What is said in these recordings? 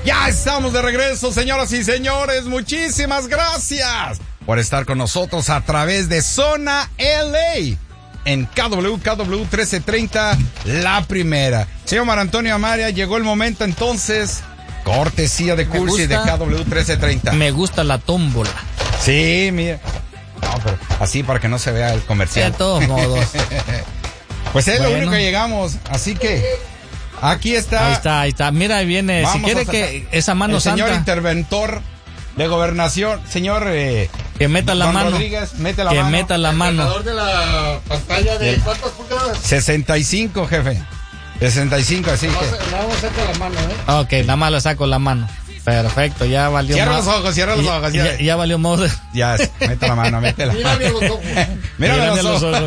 Ya estamos de regreso, señoras y señores. Muchísimas gracias por estar con nosotros a través de Zona LA en KW 1330, la primera. Señor Marantonio Amaria, llegó el momento entonces, cortesía de Cursi de KW 1330. Me gusta la tómbola. Sí, mira. No, pero así para que no se vea el comercial. De todos modos. Pues es lo único que llegamos, así que aquí está. Ahí está. Mira, ahí viene. Vamos, si quiere que esa mano el santa. Señor interventor de gobernación, señor que meta la mano. Rodríguez, mete la que mano. meta la mano. El de la pantalla de ¿cuántas pulgadas? 65, jefe. 65, así que. No saca la mano, Ok, nada más le saco la mano. Perfecto, ya valió. Cierra los ojos. Ya valió modo. Ya, mete la mano, métela. Mírame los ojos. Mírame los ojos.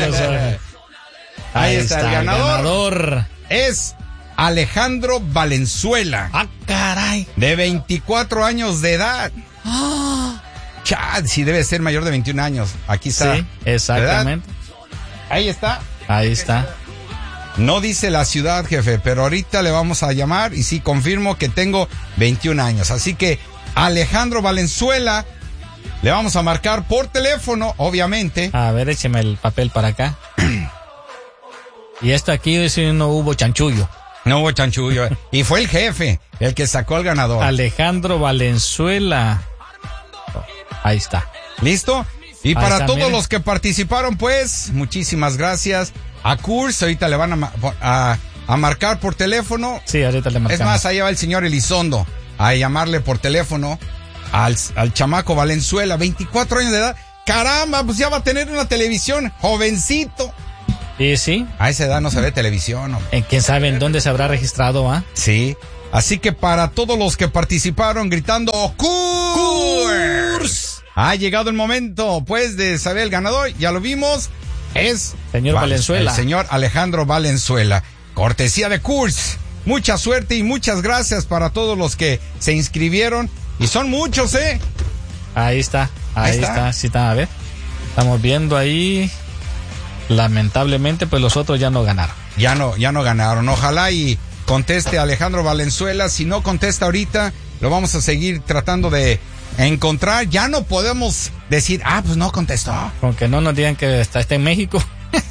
Ahí está, el ganador es Alejandro Valenzuela. ¡Ah, caray! De 24 años de edad. Chad, sí debe ser mayor de 21 años. Aquí está. Sí, exactamente. Ahí está. Ahí está. No dice la ciudad, jefe, pero ahorita le vamos a llamar y sí confirmo que tengo 21 años. Así que Alejandro Valenzuela, le vamos a marcar por teléfono, obviamente. A ver, écheme el papel para acá. Y aquí sí no hubo chanchullo. No hubo chanchullo. Y fue el jefe el que sacó al ganador. Alejandro Valenzuela. Ahí está. ¿Listo? Y para está, todos miren. los que participaron, pues, muchísimas gracias. A Kurs, ahorita le van a marcar por teléfono. Sí, ahorita le marcamos. Es más, ahí va el señor Elizondo a llamarle por teléfono al chamaco Valenzuela, 24 años de edad. Caramba, pues ya va a tener una televisión, jovencito. Y sí. A esa edad no se ve televisión, hombre. ¿Quién sabe en dónde se habrá registrado, ah? Sí. Así que para todos los que participaron gritando Kurs, ha llegado el momento, pues, de saber el ganador. Ya lo vimos. Es señor Valenzuela. El señor Alejandro Valenzuela. Cortesía de Kurs. Mucha suerte y muchas gracias para todos los que se inscribieron. Y son muchos, ¿eh? Ahí está. Sí, está. A ver. Estamos viendo ahí. Lamentablemente, pues los otros ya no ganaron. Ya no ganaron. Ojalá y conteste Alejandro Valenzuela. Si no contesta ahorita, lo vamos a seguir tratando de encontrar. Ya no podemos decir, pues no contestó. Aunque no nos digan que está en México.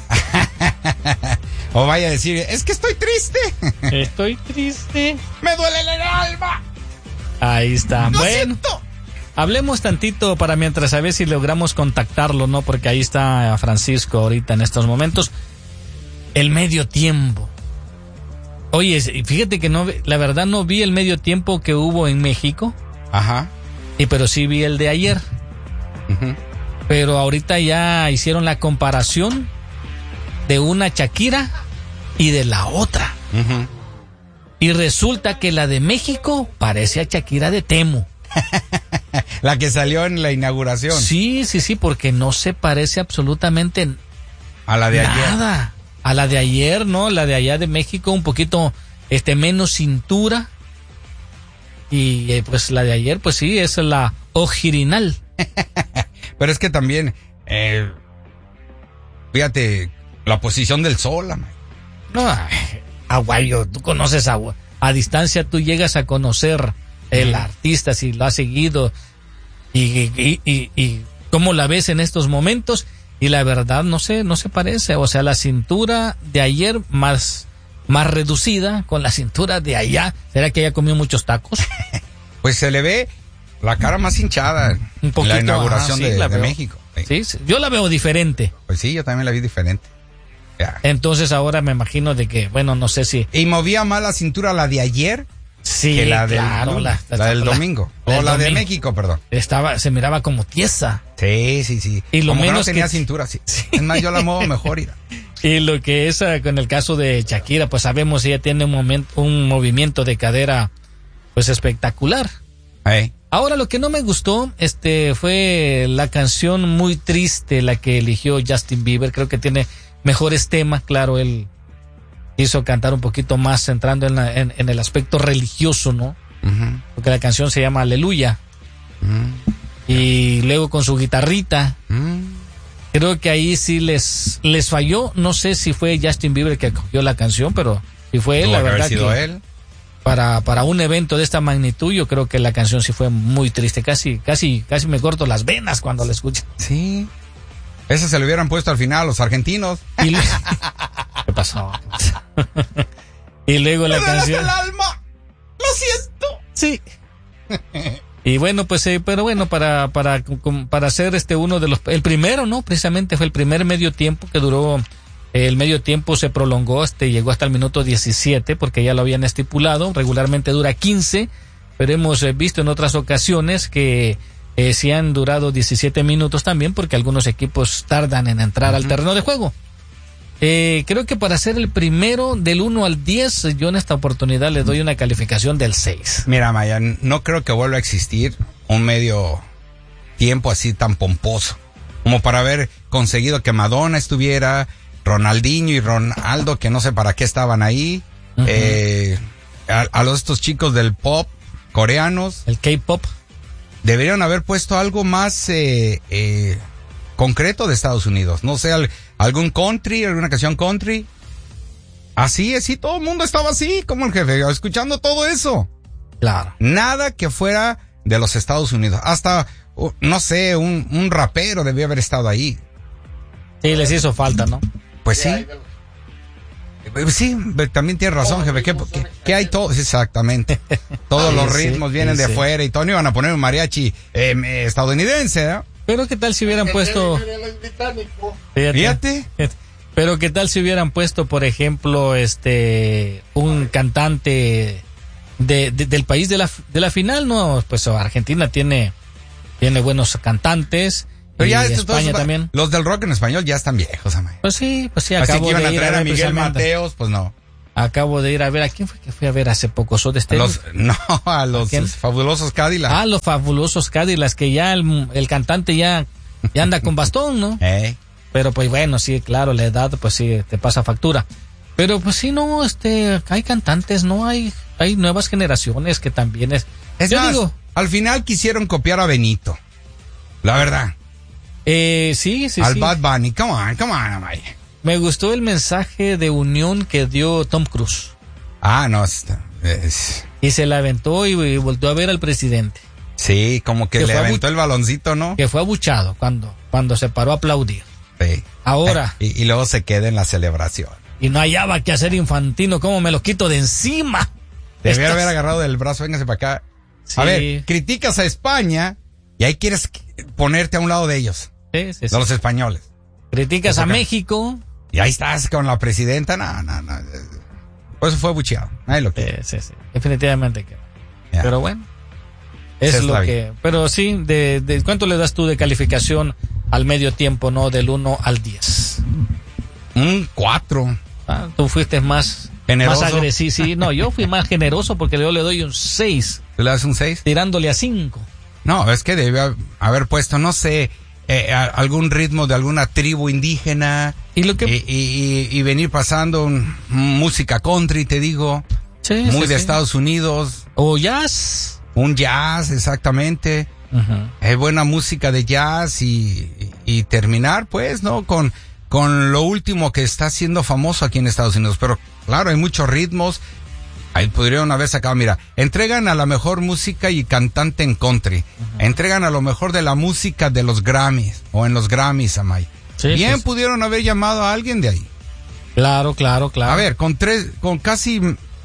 O vaya a decir, es que estoy triste. Estoy triste. Me duele el alma. Ahí está. Lo bueno, siento. Hablemos tantito para mientras a ver si logramos contactarlo, ¿no? Porque ahí está Francisco ahorita en estos momentos. El medio tiempo. Oye, fíjate que la verdad no vi el medio tiempo que hubo en México. Ajá. Pero sí vi el de ayer. Uh-huh. Pero ahorita ya hicieron la comparación de una Shakira y de la otra. Uh-huh. Y resulta que la de México parece a Shakira de Temu. La que salió en la inauguración. Sí, porque no se parece absolutamente a la de nada. ayer. A la de ayer, ¿no? La de allá de México un poquito menos cintura. Y pues la de ayer, pues sí, es la original. Pero es que también, fíjate, la posición del sol. No, Aguayo, tú conoces a distancia, tú llegas a conocer el artista si lo has seguido y cómo la ves en estos momentos. Y la verdad no se parece. O sea, la cintura de ayer más reducida con la cintura de allá. ¿Será que ella comió muchos tacos? Pues se le ve la cara más hinchada un poquito, en la inauguración de México. Sí, yo la veo diferente. Pues sí, yo también la vi diferente. Ya. Entonces ahora me imagino de que, bueno, no sé si... ¿Y movía más la cintura la de ayer? Sí, que la del, claro, la del domingo. O la de México, perdón. Se miraba como tiesa. Sí. Y lo como menos no tenía que... cintura, sí. Es más, yo la muevo mejor. Y lo que es con el caso de Shakira, pues sabemos ella tiene un movimiento de cadera pues espectacular. Ahora lo que no me gustó fue la canción muy triste, la que eligió Justin Bieber. Creo que tiene mejores temas, claro, él hizo cantar un poquito más entrando en el aspecto religioso, ¿no? Uh-huh. Porque la canción se llama Aleluya. Uh-huh. Y luego con su guitarrita. Uh-huh. Creo que ahí sí les falló. No sé si fue Justin Bieber que cogió la canción, pero si fue él, la verdad sido que... él. para un evento de esta magnitud, yo creo que la canción sí fue muy triste. Casi me corto las venas cuando la escucho. Sí. Ese se lo hubieran puesto al final los argentinos. ¿Qué pasó? Y luego la canción. El alma. Lo siento. Sí. Y bueno, pues, pero bueno, para ser uno de los, el primero, ¿no? Precisamente fue el primer medio tiempo que duró. El medio tiempo se prolongó, llegó hasta el minuto 17 porque ya lo habían estipulado. Regularmente dura 15, pero hemos visto en otras ocasiones que sí han durado 17 minutos también porque algunos equipos tardan en entrar al terreno de juego. Creo que para ser el primero del 1 al 10, yo en esta oportunidad le doy una calificación del 6. Mira, Maya, no creo que vuelva a existir un medio tiempo así tan pomposo como para haber conseguido que Madonna estuviera, Ronaldinho y Ronaldo, que no sé para qué estaban ahí, a estos chicos del pop coreanos, el K-pop, deberían haber puesto algo más concreto de Estados Unidos, no sé, algún country, alguna canción country, así, todo el mundo estaba así, como el jefe, escuchando todo eso. Claro. Nada que fuera de los Estados Unidos, hasta, no sé, un rapero debió haber estado ahí. Sí, les hizo falta, ¿no? Pues sí. Sí, también tienes razón, jefe. ¿Qué hay todo? Exactamente. Todos los ritmos vienen de fuera y todo. No iban a poner un mariachi estadounidense, ¿no? Pero qué tal si hubieran puesto. Fíjate. Pero qué tal si hubieran puesto, por ejemplo, un cantante del país de la final, ¿no? Pues Argentina tiene buenos cantantes. Pero ya España también. Los del rock en español ya están viejos, amay. Pues sí, así que iban a traer a Miguel Mateos, pues no. Acabo de ir a ver, ¿a quién fue que fui a ver hace poco? A los fabulosos Cadillacs. Ah, los fabulosos Cadillacs, que ya el cantante ya anda con bastón, ¿no? Pero pues bueno, sí, claro, la edad pues sí te pasa factura. Pero pues sí, no, hay cantantes, no hay nuevas generaciones que también digo, al final quisieron copiar a Benito. La verdad. Sí. Al Bad Bunny, come on, amay. Me gustó el mensaje de unión que dio Tom Cruise. Ah, no. Y se la aventó y volvió a ver al presidente. Sí, como que le aventó el baloncito, ¿no? Que fue abuchado cuando se paró a aplaudir. Sí. Ahora. Y luego se queda en la celebración. Y no hallaba que hacer Infantino, ¿cómo me lo quito de encima? Debería haber agarrado del brazo, véngase para acá. Sí. A ver, criticas a España y ahí quieres ponerte a un lado de ellos. Sí. De los españoles. Criticas a México. Y ahí estás con la presidenta, no. Por eso fue bucheado. Nadie lo quiere. Sí. Definitivamente que no. Yeah. Pero bueno. Es lo que. Pero sí, de ¿cuánto le das tú de calificación al medio tiempo, no? Del 1 al 10. Un 4. Ah, tú fuiste más generoso. Más agresivo. Sí, no, yo fui más generoso porque yo le doy un 6. ¿Tú le das un 6? Tirándole a 5. No, es que debe haber puesto, no sé, algún ritmo de alguna tribu indígena y venir pasando música country, te digo, muy de Estados Unidos. O jazz. Un jazz, exactamente. Buena música de jazz y terminar, pues, ¿no? Con lo último que está siendo famoso aquí en Estados Unidos. Pero claro, hay muchos ritmos. Ahí podrían haber sacado, mira, entregan a la mejor música y cantante en country. Entregan a lo mejor de la música de los Grammys o en los Grammys, Amay. Bien pudieron haber llamado a alguien de ahí. Claro. A ver, con casi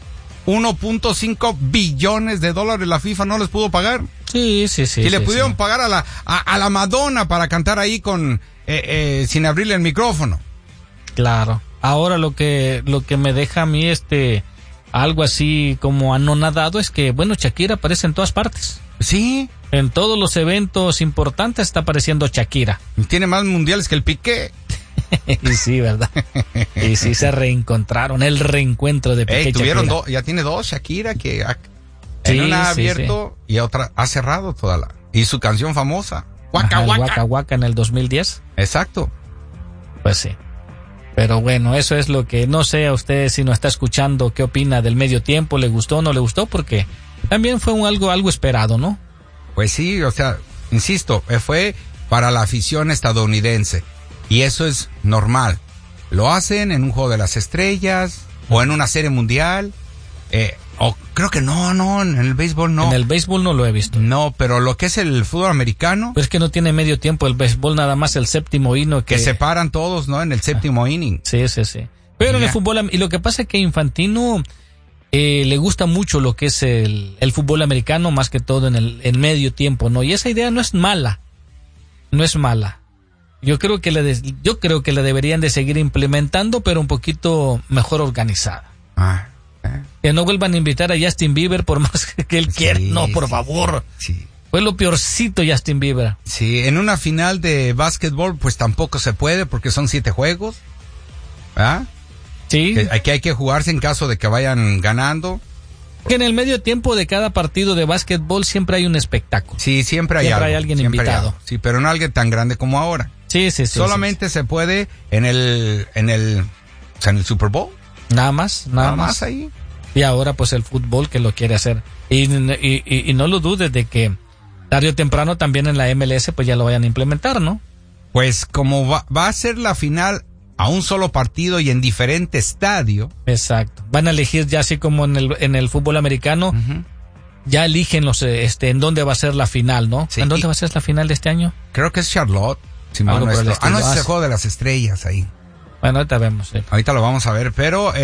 1.5 billones de dólares la FIFA no les pudo pagar. Sí. Y le pudieron pagar a la Madonna para cantar ahí sin abrirle el micrófono. Claro. Ahora lo que me deja a mí algo así como anonadado es que, bueno, Shakira aparece en todas partes. Sí. En todos los eventos importantes está apareciendo Shakira. Tiene más mundiales que el Piqué. Y sí, ¿verdad? Y sí se reencontraron, el reencuentro de Piqué y Shakira. Ya tiene dos Shakira que en una ha abierto y otra ha cerrado y su canción famosa. Waka Waka en el 2010. Exacto. Pues sí. Pero bueno, eso es lo que no sé a usted si nos está escuchando, qué opina del medio tiempo, le gustó o no le gustó, porque también fue algo esperado, ¿no? Pues sí, o sea, insisto, fue para la afición estadounidense y eso es normal. Lo hacen en un juego de las estrellas o en una serie mundial. Creo que no, en el béisbol no. En el béisbol no lo he visto. No, pero lo que es el fútbol americano. Pues es que no tiene medio tiempo el béisbol, nada más el séptimo inning. Que se paran todos, ¿no? En el séptimo inning. Sí. Pero en el fútbol, y lo que pasa es que Infantino le gusta mucho lo que es el fútbol americano, más que todo en el medio tiempo, ¿no? Y esa idea no es mala. Yo creo que la deberían de seguir implementando, pero un poquito mejor organizada. Que no vuelvan a invitar a Justin Bieber por más que él quiera. No, por favor. Sí. Fue lo peorcito Justin Bieber. Sí, en una final de básquetbol pues tampoco se puede porque son 7 juegos. ¿Ah? Sí. Que hay que jugarse en caso de que vayan ganando. Que en el medio tiempo de cada partido de básquetbol siempre hay un espectáculo. Sí, siempre hay alguien invitado. Sí, pero no alguien tan grande como ahora. Sí. Solamente se puede en el Super Bowl. Nada más ahí. Y ahora pues el fútbol que lo quiere hacer. Y no lo dudes de que tarde o temprano también en la MLS pues ya lo vayan a implementar, ¿no? Pues como va a ser la final a un solo partido y en diferente estadio. Exacto. Van a elegir ya así como en el fútbol americano. Uh-huh. Ya eligen en dónde va a ser la final, ¿no? Sí, ¿En dónde va a ser la final de este año? Creo que es Charlotte. Si no es el Juego de las Estrellas ahí. Bueno, ahorita vemos. Sí. Ahorita lo vamos a ver, pero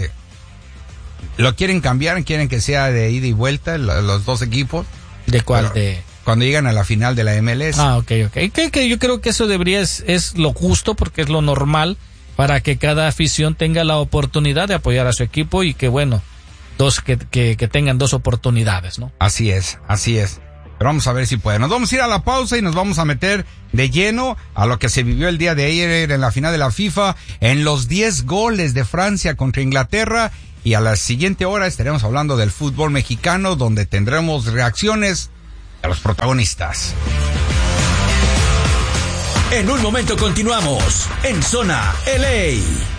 lo quieren cambiar, quieren que sea de ida y vuelta los dos equipos. ¿De cuál? Cuando llegan a la final de la MLS. Ok. Que yo creo que eso es lo justo porque es lo normal para que cada afición tenga la oportunidad de apoyar a su equipo y que bueno, que tengan 2 oportunidades, ¿no? Así es. Pero vamos a ver si puede. Nos vamos a ir a la pausa y nos vamos a meter de lleno a lo que se vivió el día de ayer en la final de la FIFA, en los 10 goles de Francia contra Inglaterra. Y a la siguiente hora estaremos hablando del fútbol mexicano, donde tendremos reacciones a los protagonistas. En un momento continuamos en Zona LA.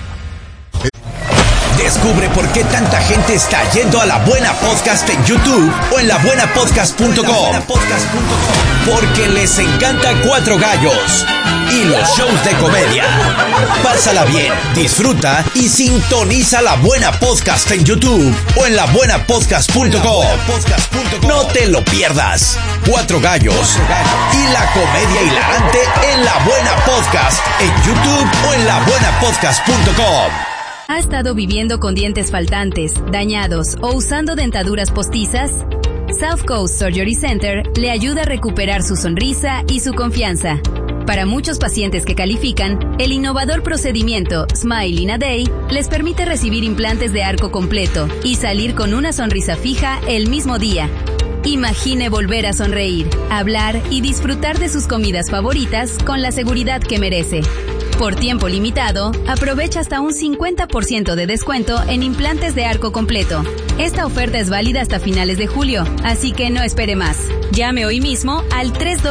Descubre por qué tanta gente está yendo a La Buena Podcast en YouTube o en labuenapodcast.com. Porque les encanta Cuatro Gallos y los shows de comedia. Pásala bien, disfruta y sintoniza La Buena Podcast en YouTube o en labuenapodcast.com. No te lo pierdas. Cuatro Gallos y la comedia hilarante en La Buena Podcast en YouTube o en labuenapodcast.com. ¿Ha estado viviendo con dientes faltantes, dañados o usando dentaduras postizas? South Coast Surgery Center le ayuda a recuperar su sonrisa y su confianza. Para muchos pacientes que califican, el innovador procedimiento Smile in a Day les permite recibir implantes de arco completo y salir con una sonrisa fija el mismo día. Imagine volver a sonreír, hablar y disfrutar de sus comidas favoritas con la seguridad que merece. Por tiempo limitado, aprovecha hasta un 50% de descuento en implantes de arco completo. Esta oferta es válida hasta finales de julio, así que no espere más. Llame hoy mismo al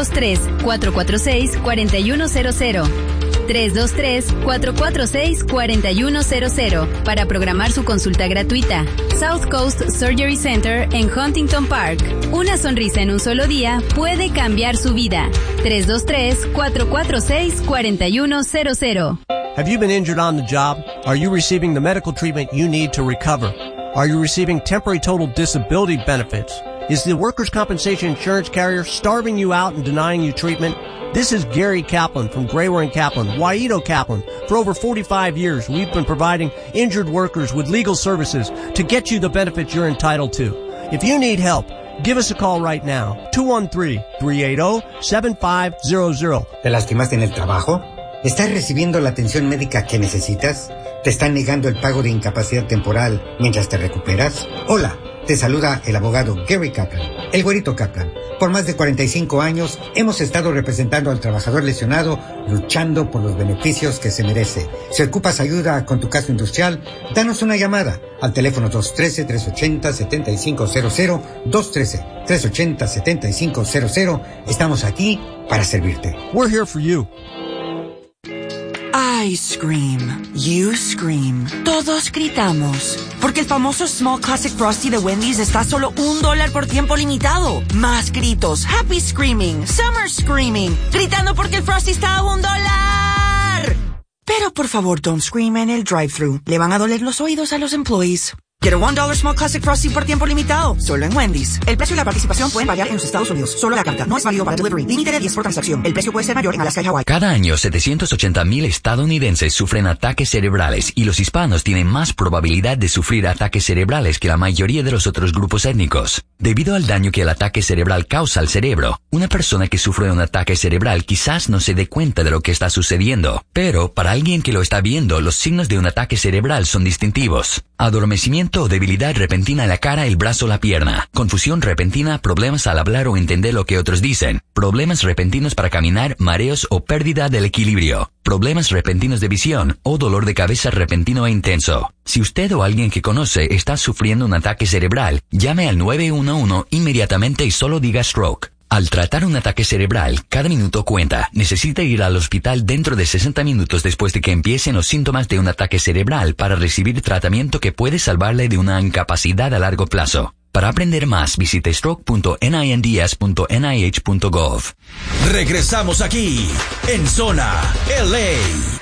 323-446-4100. 323-446-4100 para programar su consulta gratuita. South Coast Surgery Center en Huntington Park. Una sonrisa en un solo día puede cambiar su vida. 323-446-4100. Have you been injured on the job? Are you receiving the medical treatment you need to recover? Are you receiving temporary total disability benefits? Is the workers' compensation insurance carrier starving you out and denying you treatment? This is Gary Kaplan from Grayware & Kaplan, Waito Kaplan. For over 45 years, we've been providing injured workers with legal services to get you the benefits you're entitled to. If you need help, give us a call right now, 213-380-7500. ¿Te lastimaste en el trabajo? ¿Estás recibiendo la atención médica que necesitas? ¿Te están negando el pago de incapacidad temporal mientras te recuperas? Hola, te saluda el abogado Gary Kaplan, el güerito Kaplan. Por más de 45 años hemos estado representando al trabajador lesionado, luchando por los beneficios que se merece. Si ocupas ayuda con tu caso industrial, danos una llamada al teléfono 213-380-7500, 213-380-7500. Estamos aquí para servirte. We're here for you. I scream. You scream. Todos gritamos. Porque el famoso Small Classic Frosty de Wendy's está a solo $1 por tiempo limitado. Más gritos. Happy Screaming. Summer Screaming. Gritando porque el Frosty está a $1. Pero por favor, don't scream en el drive-thru. Le van a doler los oídos a los employees. Get a $1 Small Classic Frosty por tiempo limitado, solo en Wendy's. El precio y la participación pueden variar en los Estados Unidos. Solo la carta, no es válido para delivery. Límite de 10 por transacción. El precio puede ser mayor en Alaska y Hawái. Cada año, 780,000 estadounidenses sufren ataques cerebrales y los hispanos tienen más probabilidad de sufrir ataques cerebrales que la mayoría de los otros grupos étnicos. Debido al daño que el ataque cerebral causa al cerebro, una persona que sufre un ataque cerebral quizás no se dé cuenta de lo que está sucediendo, pero para alguien que lo está viendo, los signos de un ataque cerebral son distintivos. Adormecimiento o debilidad repentina en la cara, el brazo o la pierna. Confusión repentina, problemas al hablar o entender lo que otros dicen. Problemas repentinos para caminar, mareos o pérdida del equilibrio. Problemas repentinos de visión o dolor de cabeza repentino e intenso. Si usted o alguien que conoce está sufriendo un ataque cerebral, llame al 911 inmediatamente y solo diga stroke. Al tratar un ataque cerebral, cada minuto cuenta. Necesita ir al hospital dentro de 60 minutos después de que empiecen los síntomas de un ataque cerebral para recibir tratamiento que puede salvarle de una incapacidad a largo plazo. Para aprender más, visite stroke.ninds.nih.gov. Regresamos aquí, en Zona LA.